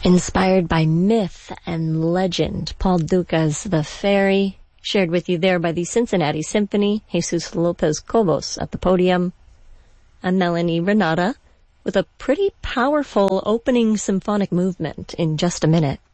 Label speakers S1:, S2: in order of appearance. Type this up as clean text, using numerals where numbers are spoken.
S1: Inspired by myth and legend, Paul Dukas' The Fairy, shared with you there by the Cincinnati Symphony, Jesus Lopez Cobos at the podium, and Melanie Renata with a pretty powerful opening symphonic movement in just a minute.